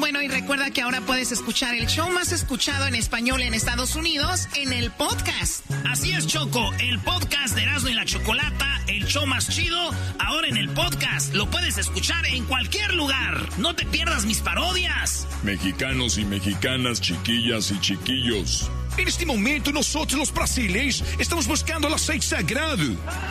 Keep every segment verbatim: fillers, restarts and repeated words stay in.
Bueno, y recuerda que ahora puedes escuchar el show más escuchado en español en Estados Unidos en el podcast. Así es, Choco, el podcast de Erasmo y la Chocolata, el show más chido, ahora en el podcast. Lo puedes escuchar en cualquier lugar. No te pierdas mis parodias. Mexicanos y mexicanas, chiquillas y chiquillos. En este momento nosotros los brasileños estamos buscando el aceite sagrado.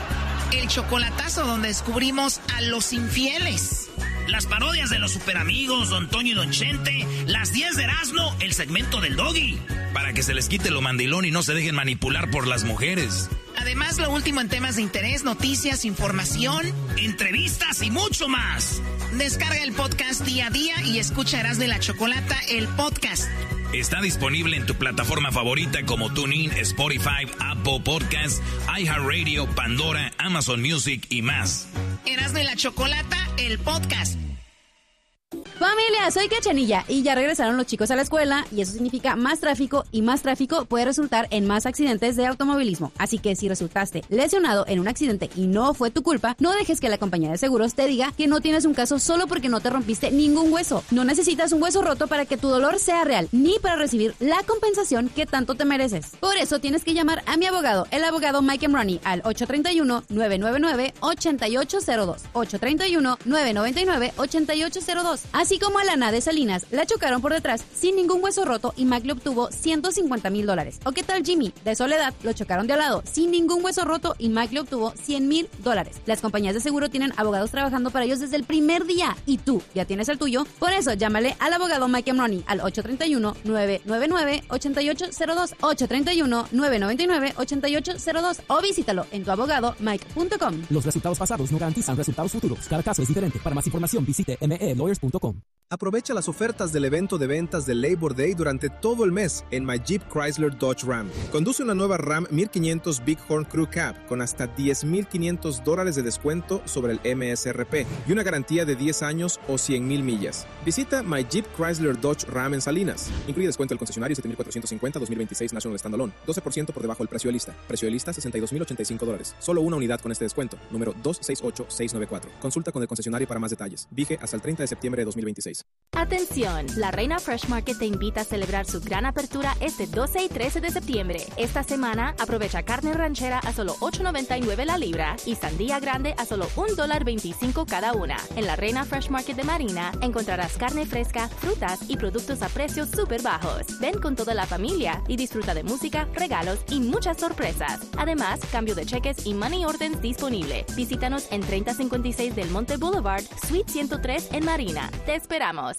El chocolatazo donde descubrimos a los infieles. Las parodias de los superamigos, Don Toño y Don Chente. Las diez de Erasmo, el segmento del Doggy. Para que se les quite lo mandilón y no se dejen manipular por las mujeres. Además, lo último en temas de interés, noticias, información, entrevistas y mucho más. Descarga el podcast día a día y escucha Erasmo y la Chocolata, el podcast. Está disponible en tu plataforma favorita como TuneIn, Spotify, Apple Podcasts, iHeartRadio, Pandora, Amazon Music y más. Erasmo y la Chocolata, el podcast. Familia, soy Cachanilla y ya regresaron los chicos a la escuela y eso significa más tráfico y más tráfico puede resultar en más accidentes de automovilismo. Así que si resultaste lesionado en un accidente y no fue tu culpa, no dejes que la compañía de seguros te diga que no tienes un caso solo porque no te rompiste ningún hueso. No necesitas un hueso roto para que tu dolor sea real, ni para recibir la compensación que tanto te mereces. Por eso tienes que llamar a mi abogado, el abogado Mike Emrani, al ocho tres uno, nueve nueve nueve, ocho ocho cero dos, ocho tres uno, nueve nueve nueve, ocho ocho cero dos. Así como a Lana de Salinas, la chocaron por detrás sin ningún hueso roto y Mac le obtuvo ciento cincuenta mil dólares. ¿O qué tal Jimmy de Soledad? Lo chocaron de al lado sin ningún hueso roto y Mac le obtuvo cien mil dólares. Las compañías de seguro tienen abogados trabajando para ellos desde el primer día y tú ya tienes el tuyo. Por eso llámale al abogado Mike Emrani al ocho tres uno, nueve nueve nueve, ocho ocho cero dos, ocho tres uno, nueve nueve nueve, ocho ocho cero dos o visítalo en tu abogado mike punto com. Los resultados pasados no garantizan resultados futuros. Cada caso es diferente. Para más información visite m e lawyers punto com. Aprovecha las ofertas del evento de ventas de Labor Day durante todo el mes en My Jeep Chrysler Dodge Ram. Conduce una nueva Ram mil quinientos Bighorn Crew Cab con hasta diez mil quinientos dólares de descuento sobre el M S R P y una garantía de diez años o cien mil millas. Visita My Jeep Chrysler Dodge Ram en Salinas. Incluye descuento del concesionario siete mil cuatrocientos cincuenta dos mil veintiséis National Standalone. doce por ciento por debajo del precio de lista. Precio de lista sesenta y dos mil ochenta y cinco dólares. Solo una unidad con este descuento. Número dos seis ocho seis nueve cuatro. Consulta con el concesionario para más detalles. Vige hasta el treinta de septiembre de dos mil veintiséis. Atención, la Reina Fresh Market te invita a celebrar su gran apertura este doce y trece de septiembre. Esta semana aprovecha carne ranchera a solo ocho noventa y nueve la libra y sandía grande a solo un dólar veinticinco cada una. En la Reina Fresh Market de Marina encontrarás carne fresca, frutas y productos a precios súper bajos. Ven con toda la familia y disfruta de música, regalos y muchas sorpresas. Además, cambio de cheques y money orders disponible. Visítanos en treinta cincuenta y seis del Monte Boulevard, Suite ciento tres en Marina. Te esperamos.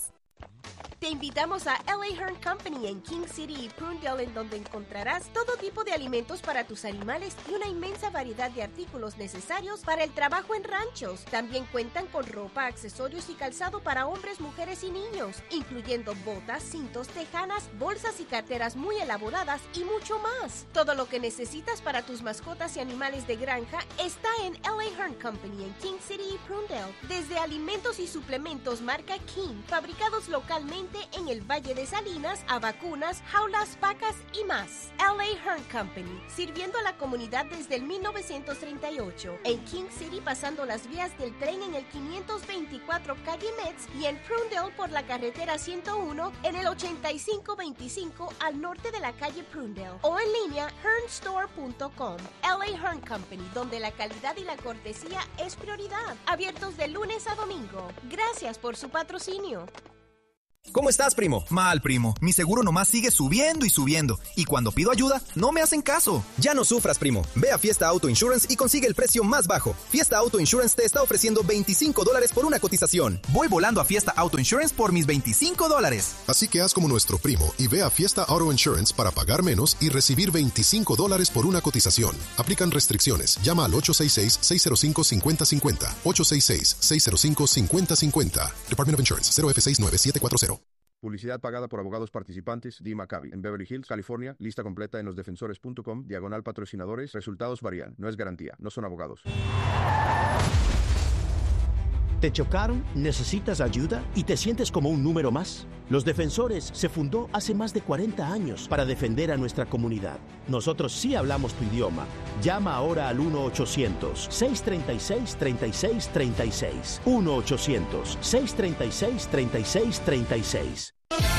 Te invitamos a L A Hearn Company en King City y Prunedale, en donde encontrarás todo tipo de alimentos para tus animales y una inmensa variedad de artículos necesarios para el trabajo en ranchos. También cuentan con ropa, accesorios y calzado para hombres, mujeres y niños, incluyendo botas, cintos, tejanas, bolsas y carteras muy elaboradas y mucho más. Todo lo que necesitas para tus mascotas y animales de granja está en L A Hearn Company en King City y Prunedale. Desde alimentos y suplementos marca King, fabricados localmente en el Valle de Salinas, a vacunas, jaulas, vacas y más. L A Hearn Company, sirviendo a la comunidad desde el mil novecientos treinta y ocho. En King City, pasando las vías del tren en el quinientos veinticuatro calle Metz, y en Prunedale por la carretera ciento uno en el ochenta y cinco veinticinco al norte de la calle Prunedale. O en línea, hearn store punto com. L A Hearn Company, donde la calidad y la cortesía es prioridad. Abiertos de lunes a domingo. Gracias por su patrocinio. ¿Cómo estás, primo? Mal, primo. Mi seguro nomás sigue subiendo y subiendo. Y cuando pido ayuda, no me hacen caso. Ya no sufras, primo. Ve a Fiesta Auto Insurance y consigue el precio más bajo. Fiesta Auto Insurance te está ofreciendo veinticinco dólares por una cotización. Voy volando a Fiesta Auto Insurance por mis veinticinco dólares. Así que haz como nuestro primo y ve a Fiesta Auto Insurance para pagar menos y recibir veinticinco dólares por una cotización. Aplican restricciones. Llama al ocho seis seis, seis cero cinco, cinco cero cinco cero. ocho seis seis, seis cero cinco, cinco cero cinco cero. Department of Insurance, cero F seis nueve siete cuatro cero. Publicidad pagada por abogados participantes. D. Maccabi, en Beverly Hills, California. Lista completa en losdefensores punto com. Diagonal patrocinadores. Resultados varían. No es garantía. No son abogados. ¿Te chocaron? ¿Necesitas ayuda? ¿Y te sientes como un número más? Los Defensores se fundó hace más de cuarenta años para defender a nuestra comunidad. Nosotros sí hablamos tu idioma. Llama ahora al uno ochocientos, seiscientos treinta y seis, treinta y seis treinta y seis. uno ochocientos, seiscientos treinta y seis, treinta y seis treinta y seis.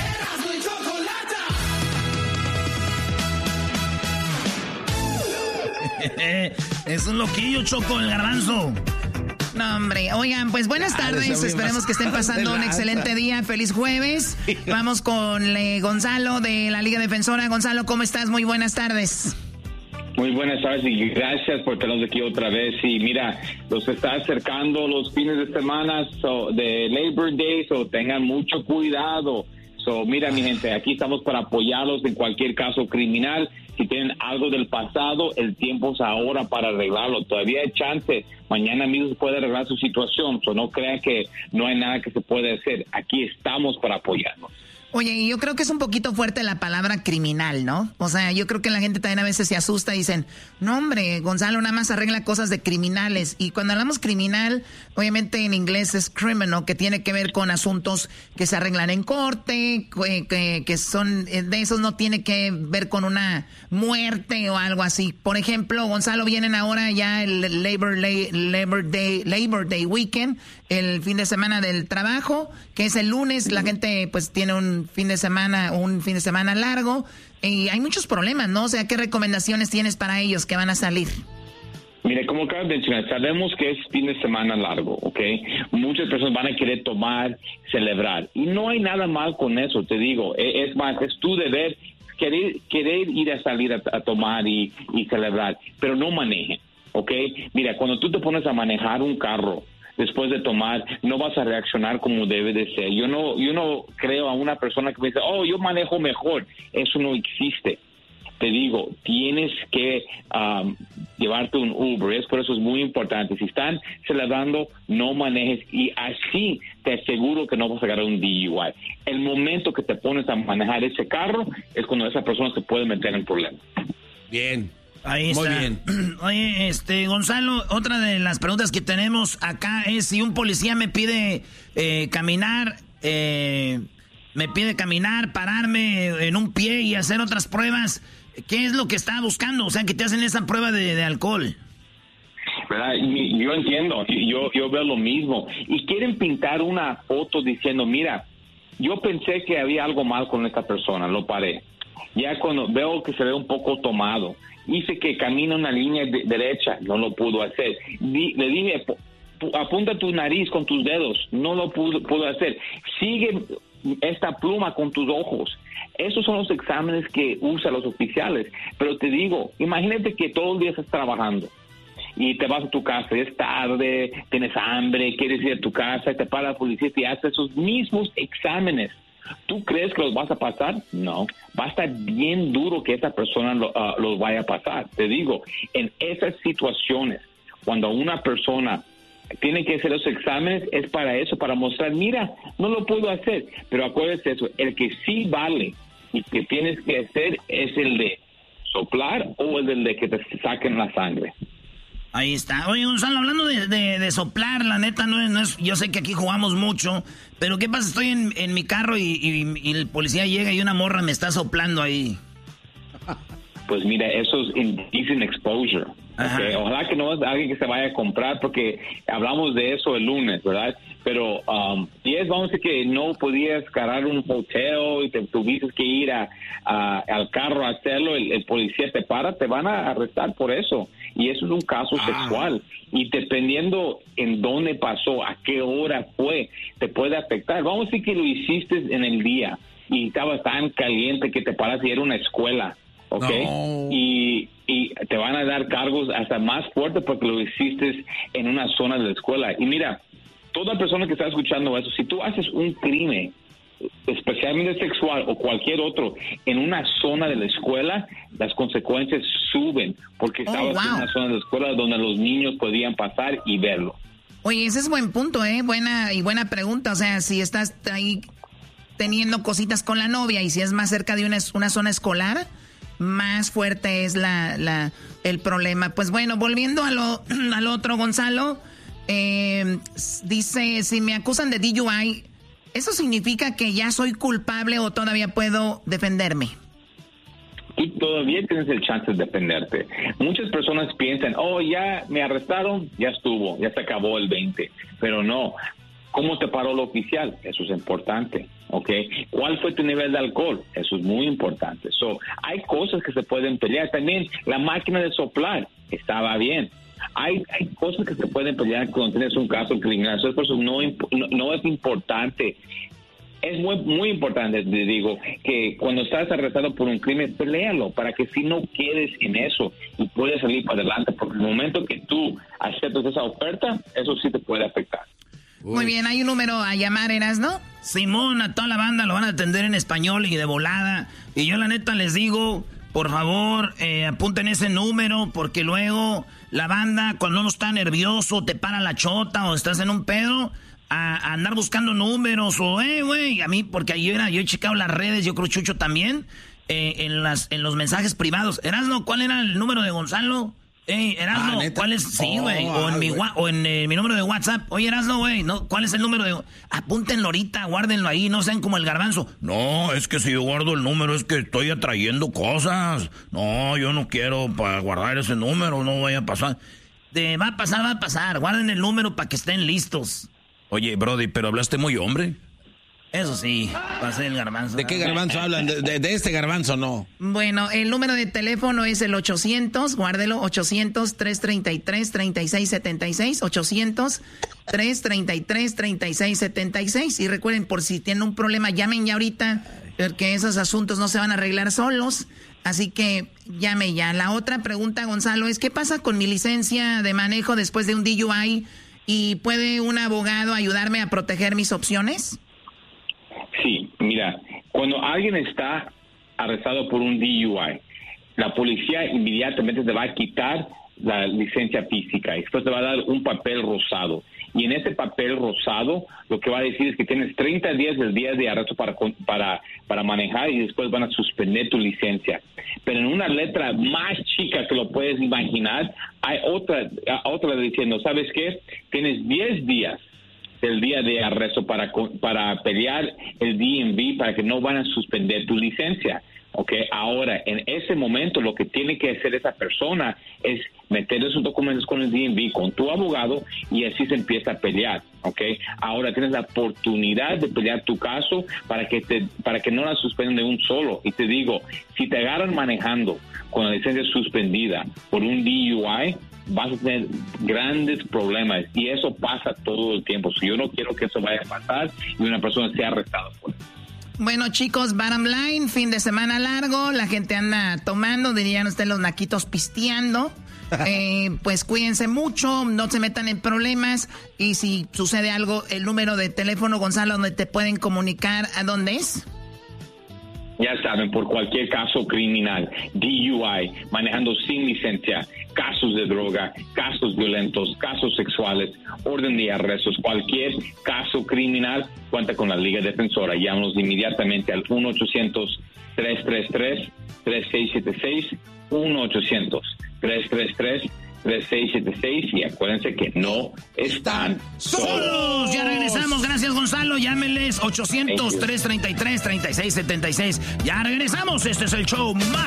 Es un loquillo, Choco, el garbanzo. No, hombre. Oigan, pues buenas tardes. Esperemos que estén pasando un excelente día. Feliz jueves. Vamos con eh, Gonzalo de la Liga Defensora. Gonzalo, ¿cómo estás? Muy buenas tardes. Muy buenas tardes y gracias por tenernos aquí otra vez. Y mira, los está acercando los fines de semana so, de Labor Day, so tengan mucho cuidado. So, mira, mi gente, aquí estamos para apoyarlos en cualquier caso criminal. Si tienen algo del pasado, el tiempo es ahora para arreglarlo. Todavía hay chance. Mañana mismo se puede arreglar su situación. So, no crean que no hay nada que se puede hacer. Aquí estamos para apoyarnos. Oye, yo creo que es un poquito fuerte la palabra criminal, ¿no? O sea, yo creo que la gente también a veces se asusta y dicen, no, hombre, Gonzalo nada más arregla cosas de criminales. Y cuando hablamos criminal, obviamente en inglés es criminal, que tiene que ver con asuntos que se arreglan en corte, que, que, que son, de esos no tiene que ver con una muerte o algo así. Por ejemplo, Gonzalo, vienen ahora ya el Labor, Labor Day, Labor Day Weekend, el fin de semana del trabajo, que es el lunes. La gente pues tiene un fin de semana, un fin de semana largo, y hay muchos problemas, ¿no? O sea, ¿qué recomendaciones tienes para ellos que van a salir? Mire, como acabas de mencionar, sabemos que es fin de semana largo, ¿ok? Muchas personas van a querer tomar, celebrar, y no hay nada mal con eso, te digo. Es más, es tu deber querer, querer ir a salir a, a tomar y, y celebrar, pero no manejen, ¿ok? Mira, cuando tú te pones a manejar un carro después de tomar, no vas a reaccionar como debe de ser. Yo no, yo no creo a una persona que me dice, oh, yo manejo mejor. Eso no existe. Te digo, tienes que um, llevarte un Uber. Es por eso es muy importante. Si están celebrando, no manejes, y así te aseguro que no vas a agarrar un D U I. El momento que te pones a manejar ese carro es cuando esa persona se puede meter en problemas. Bien. Ahí Muy está. bien. Oye, este, Gonzalo, otra de las preguntas que tenemos acá es si un policía me pide eh, caminar, eh, me pide caminar, pararme en un pie y hacer otras pruebas, ¿qué es lo que está buscando? O sea, que te hacen esa prueba de, de alcohol. ¿Verdad? Yo entiendo, yo, yo veo lo mismo. Y quieren pintar una foto diciendo, mira, yo pensé que había algo mal con esta persona, lo paré. Ya cuando veo que se ve un poco tomado, hice que camina una línea de, derecha, no lo pudo hacer. Di, le dije, apunta tu nariz con tus dedos, no lo pudo, pudo hacer. Sigue esta pluma con tus ojos. Esos son los exámenes que usan los oficiales. Pero te digo, imagínate que todo el día estás trabajando y te vas a tu casa, es tarde, tienes hambre, quieres ir a tu casa, te para la policía y hace esos mismos exámenes. ¿Tú crees que los vas a pasar? No. Va a estar bien duro que esa persona lo, uh, los vaya a pasar. Te digo, en esas situaciones, cuando una persona tiene que hacer los exámenes, es para eso, para mostrar, mira, no lo puedo hacer. Pero acuérdate eso, el que sí vale y que tienes que hacer es el de soplar o el de que te saquen la sangre. Ahí está. Oye, Gonzalo, hablando de, de, de soplar, la neta, no es, no es, yo sé que aquí jugamos mucho, pero ¿qué pasa? Estoy en, en mi carro y, y, y el policía llega y una morra me está soplando ahí. Pues mira, eso es indecent exposure. Okay. Ojalá que no es alguien que se vaya a comprar, porque hablamos de eso el lunes, ¿verdad? Pero um, si es, vamos a decir que no podías cargar un hotel y te tuviste que ir a, a, al carro a hacerlo, el, el policía te para, te van a arrestar por eso. Y eso es un caso ah. sexual. Y dependiendo en dónde pasó, a qué hora fue, te puede afectar. Vamos a decir que lo hiciste en el día y estaba tan caliente que te paras y era una escuela. ¿Ok? No. Y, y te van a dar cargos hasta más fuertes porque lo hiciste en una zona de la escuela. Y mira, toda persona que está escuchando eso, si tú haces un crimen, especialmente sexual o cualquier otro, en una zona de la escuela, las consecuencias suben porque oh, estabas wow. en una zona de la escuela donde los niños podían pasar y verlo. Oye, ese es buen punto, ¿eh? Buena y buena pregunta. O sea, si estás ahí teniendo cositas con la novia y si es más cerca de una, una zona escolar, más fuerte es la, la el problema. Pues bueno, volviendo a lo, al otro, Gonzalo, Eh, dice, si me acusan de D U I, ¿eso significa que ya soy culpable o todavía puedo defenderme? Tú todavía tienes el chance de defenderte. Muchas personas piensan, oh, ya me arrestaron, ya estuvo, ya se acabó el veinte. Pero no. ¿Cómo te paró el oficial? Eso es importante, ¿ok? ¿Cuál fue tu nivel de alcohol? Eso es muy importante. So, hay cosas que se pueden pelear. También la máquina de soplar estaba bien. Hay, hay cosas que se pueden pelear cuando tienes un caso criminal. Eso, por eso no, no, no es importante. Es muy muy importante, te digo, que cuando estás arrestado por un crimen, peléalo para que si no quedes en eso y puedes salir para adelante. Porque el momento que tú aceptas esa oferta, eso sí te puede afectar. Uy. Muy bien, hay un número a llamar, ¿no? Simón, a toda la banda lo van a atender en español y de volada. Y yo la neta les digo, por favor, eh, apunten ese número, porque luego la banda, cuando uno está nervioso, te para la chota o estás en un pedo, a, a andar buscando números o, eh, güey, a mí, porque ayer yo he checado las redes, yo creo Chucho también, eh, en, las, en los mensajes privados. Erasno, ¿cuál era el número de Gonzalo? Ey, Erasno, ah, ¿cuál es? Sí, güey. Oh, o en, ah, mi, o en eh, mi número de WhatsApp. Oye, Erasno, güey, ¿no? ¿Cuál es el número de...? Apúntenlo ahorita, guárdenlo ahí, no sean como el garbanzo. No, es que si yo guardo el número es que estoy atrayendo cosas. No, yo no quiero para guardar ese número, no vaya a pasar. De, va a pasar, va a pasar. Guarden el número para que estén listos. Oye, Brody, pero hablaste muy hombre. Eso sí, va a ser el garbanzo. ¿De qué garbanzo hablan? De, de, de este garbanzo no. Bueno, el número de teléfono es el ochocientos, guárdelo, ochocientos, trescientos treinta y tres, treinta y seis setenta y seis, ochocientos, trescientos treinta y tres, treinta y seis setenta y seis. Y recuerden, por si tienen un problema, llamen ya ahorita, porque esos asuntos no se van a arreglar solos. Así que llame ya. La otra pregunta, Gonzalo, es ¿qué pasa con mi licencia de manejo después de un D U I? ¿Y puede un abogado ayudarme a proteger mis opciones? Sí, mira, cuando alguien está arrestado por un D U I, la policía inmediatamente te va a quitar la licencia física y después te va a dar un papel rosado. Y en ese papel rosado lo que va a decir es que tienes treinta días del día de arresto para, para, para manejar y después van a suspender tu licencia. Pero en una letra más chica que lo puedes imaginar, hay otra, otra diciendo, ¿sabes qué? Tienes diez días del día de arresto para, para pelear el D M V para que no van a suspender tu licencia. Okay, ahora, en ese momento, lo que tiene que hacer esa persona es meter esos documentos con el D M V, con tu abogado, y así se empieza a pelear. Okay, ahora tienes la oportunidad de pelear tu caso para que te, para que no la suspendan de un solo. Y te digo, si te agarran manejando con la licencia suspendida por un D U I, vas a tener grandes problemas, y eso pasa todo el tiempo. So, yo no quiero que eso vaya a pasar y una persona sea arrestada por eso. Bueno, chicos, bottom line, fin de semana largo, la gente anda tomando, dirían ustedes los naquitos pisteando. Eh, pues cuídense mucho, no se metan en problemas, y si sucede algo, el número de teléfono, Gonzalo, donde te pueden comunicar, ¿a dónde es? Ya saben, por cualquier caso criminal, D U I, manejando sin licencia, casos de droga, casos violentos, casos sexuales, orden de arrestos, cualquier caso criminal, cuenta con la Liga Defensora. Llámanos inmediatamente al uno ochocientos, tres tres tres, tres seis siete seis, uno ochocientos, tres tres tres, tres seis siete seis, y acuérdense que no están solos. Ya regresamos, gracias Gonzalo, llámenles ochocientos, trescientos treinta y tres, treinta y seis setenta y seis. Ya regresamos, este es el show más